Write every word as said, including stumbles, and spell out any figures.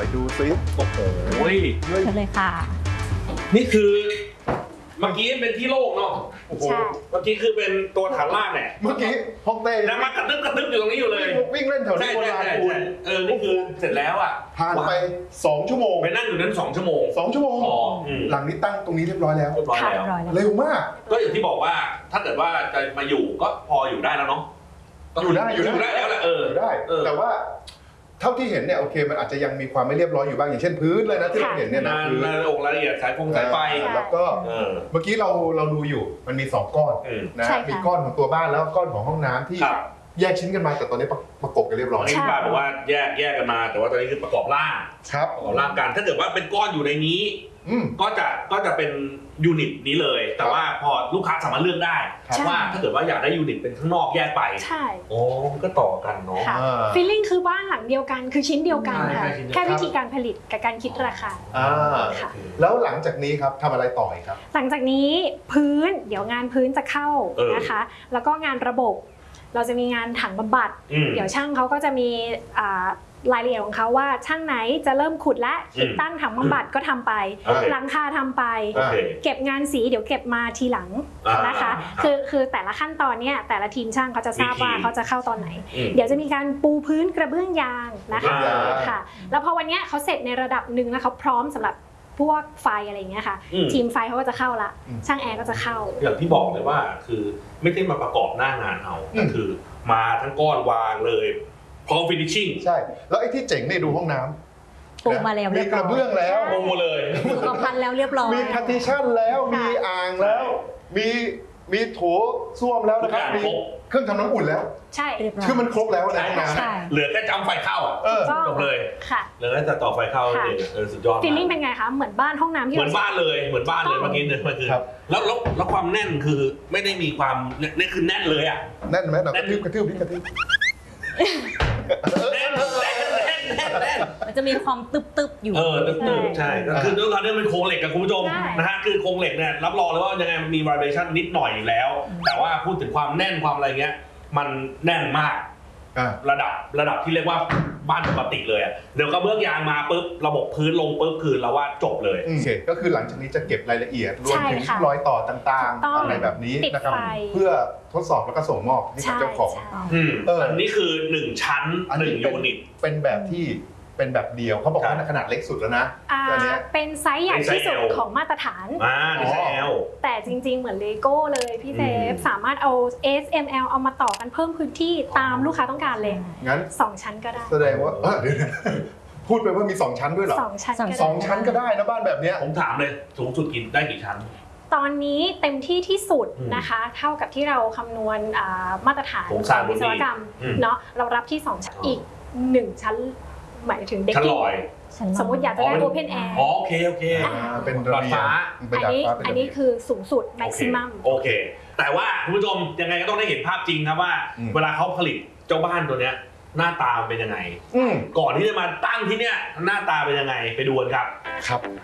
ไปดูซิโอ้โหเชิญเลยค่ะนี่คือเมื่อกี้เป็นที่โล่งเนาะโอ้โหเมื่อกี้คือเป็นตัวฐานล่างเนี่ยเมื่อกี้ฮ่องเต้แล้วมากระตึ๊บกระตึ๊บอยู่ตรงนี้อยู่เลยวิ่งเล่นแถวนี้โบราณคุณเออนี่คือเสร็จแล้วอ่ะผ่านไปสองชั่วโมงไปนั่งอยู่นั้นสองชั่วโมงสองชั่วโมงหลังนี้ตั้งตรงนี้เรียบร้อยแล้วเรียบร้อยแล้วเร็วมากก็อย่างที่บอกว่าถ้าเกิดว่าจะมาอยู่ก็พออยู่ได้แล้วเนาะอยู่ได้อยู่ได้แล้วแหละเออได้แต่ว่าเท่าที่เห็นเนี่ยโอเคมันอาจจะยังมีความไม่เรียบร้อยอยู่บ้างอย่างเช่นพื้นเลยนะที่เราเห็นเนี่ยนะพื้นรายละเอียดสายฟงสายไฟแล้วก็เมื่อกี้เราเราดูอยู่มันมีสองก้อนนะมีก้อนของตัวบ้านแล้วก้อนของห้องน้ำที่แยกชิ้นกันมาแต่ตอนนี้ประกบกันเรียบร้อยที่บ้านบอกว่าแยกแยกกันมาแต่ว่าตอนนี้คือประกอบร่างครับประกอบร่างกันถ้าเกิดว่าเป็นก้อนอยู่ในนี้ก็จะก็จะเป็นยูนิตนี้เลยแต่ว่าพอลูกค้าสามารถเลือกได้ว่าถ้าเกิดว่าอยากได้ยูนิตเป็นข้างนอกแยกไปใช่โอ้ก็ต่อกันเนาะฟีลลิ่งคือบ้านหลังเดียวกันคือชิ้นเดียวกันค่ะแค่วิธีการผลิตกับการคิดราคาแล้วหลังจากนี้ครับทำอะไรต่อครับหลังจากนี้พื้นเดี๋ยวงานพื้นจะเข้านะคะแล้วก็งานระบบเราจะมีงานถังบำบัดเดี๋ยวช่างเขาก็จะมีรายละเอียดของเขาว่าช่างไหนจะเริ่มขุดและติดตั้งถังบำบัดก็ทำไปหลังคาทำไปเก็บงานสีเดี๋ยวเก็บมาทีหลังนะคะคือคือแต่ละขั้นตอนเนี้ยแต่ละทีมช่างเขาจะทราบว่าเขาจะเข้าตอนไหนเดี๋ยวจะมีการปูพื้นกระเบื้องยางนะคะค่ะแล้วพอวันนี้เขาเสร็จในระดับหนึ่งแล้วเขาพร้อมสำหรับพวกไฟอะไรอย่างเงี้ยค่ะทีมไฟเขาก็จะเข้าละช่างแอร์ก็จะเข้าอย่างที่บอกเลยว่าคือไม่ได้มาประกอบหน้างานเอาก็คือมาทั้งก้อนวางเลยพร้อมฟินิชชิ่งใช่แล้วไอ้ที่เจ๋งเนี่ยดูห้องน้ำปูมาแล้วมีกระเบื้องแล้วปูเลยสุขภัณฑ์แล้วเรียบร้อยมีพาร์ติชั่นแล้วมีอ่างแล้วมีมีโถส้วมแล้วนะครับมีเครื่องทำน้ำอุ่นแล้วใช่คือมันครบแล้วนะห้องน้ำเหลือแค่จำไฟเข้าอ่ะจบเลยค่ะเหลือแค่จะต่อไฟเข้าเออสุดยอดฟีลลิ่งเป็นไงคะเหมือนบ้านห้องน้ำที่เหมือนบ้านเลยเหมือนบ้านเลยเมื่อกี้เนี่ยมันคือแล้วแล้วแล้วความแน่นคือไม่ได้มีความนี่คือแน่นเลยอ่ะแน่นไหมเรากระทืบกระทืบนี่กระทืบแน่นแน่นแน่นแน่นมันจะมีความตึบๆอยู่เออตึบๆใช่คือด้วยความที่มันโครงเหล็กกับคุณผู้ชมนะฮะคือโครงเหล็กเนี่ยรับรองเลยว่ายังไงมันมี vibration นิดหน่อยอยู่แล้วแต่ว่าพูดถึงความแน่นความอะไรเงี้ยมันแน่นมากระดับระดับที่เรียกว่าบ้านปกติเลยอ่ะเดี๋ยวกระเบื้องยางมาปุ๊บระบบพื้นลงปุ๊บคือเราว่าจบเลยโอเคก็คือหลังจากนี้จะเก็บรายละเอียดรวมถึงรอยต่อต่างๆอะไรแบบนี้นะครับเพื่อทดสอบแล้วก็ส่งมอบให้กับเจ้าของอันนี้คือหนึ่งชั้นหนึ่งยูนิตเป็นแบบที่เป็นแบบเดียวเขาบอกว่าขนาดเล็กสุดแล้วนะเป็นไซส์ใหญ่ที่สุดของมาตรฐานแต่จริงๆเหมือนเลโก้เลยพี่เซฟสามารถเอา เอส เอ็ม แอล เอามาต่อกันเพิ่มพื้นที่ตามลูกค้าต้องการเลยงั้นสองชั้นก็ได้แสดงว่าพูดไปว่ามีสองชั้นด้วยเหรอสองชั้นสองชั้นก็ได้นะบ้านแบบนี้ผมถามเลยสูงสุดกินได้กี่ชั้นตอนนี้เต็มที่ที่สุดนะคะเท่ากับที่เราคำนวณมาตรฐานของวิศวกรรมเนาะเรารับที่สองชั้นอีกหนึ่งชั้นหมายถึงเด็กที่สมมติอยากจะได้ Open Air โอเคโอเคเป็นระเบียงอันนี้อันนี้คือสูงสุด maximum โอเคแต่ว่าคุณผู้ชมยังไงก็ต้องได้เห็นภาพจริงครับว่าเวลาเขาผลิตเจ้าบ้านตัวเนี้ยหน้าตาเป็นยังไงก่อนที่จะมาตั้งที่เนี้ยหน้าตาเป็นยังไงไปดูกันครับครับ